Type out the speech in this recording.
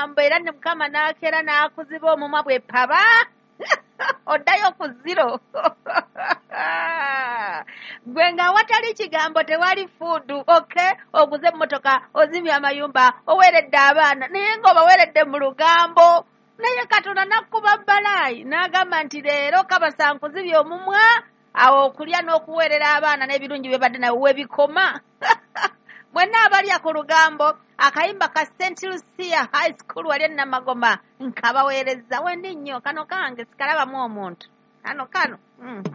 kigambo era ne Mukama n'akeera n'akuziba omumwa bwe paba oddayo ku zero. Gwe nga watali kigambo tewali fuudu, okay, oguze emmotoka, ozimya amayumba, oweeredde abaana, naye ng'obaweeredde mu lugambo. Naye Katonda n'akkuba balaayi n'agamba nti leero kabasa nkuzibye omumwa, awo okulya n'okuweerera abaana n'ebirungi bye badde nawe webikoma. Mwenna abalya ku lugambo, akayimba ka St. Lucia High School wali e Namagoma nkabaweereza wendi nnyo kano kange sikalabamu omuntu kano